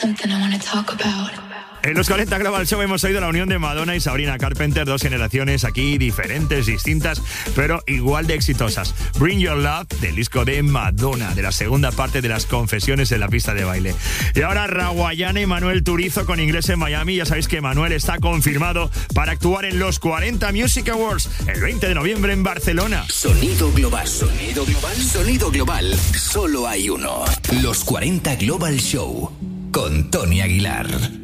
En los 40 Global Show hemos oído la unión de Madonna y Sabrina Carpenter, dos generaciones aquí diferentes, distintas, pero igual de exitosas. Bring Your Love, del disco de Madonna, de la segunda parte de las confesiones en la pista de baile. Y ahora Raguayana y Manuel Turizo con Inglés en Miami. Ya sabéis que Manuel está confirmado para actuar en los 40 Music Awards el 20 de noviembre en Barcelona. Sonido global, sonido global, sonido global. Solo hay uno. Los 40 Global Show con Tony Aguilar.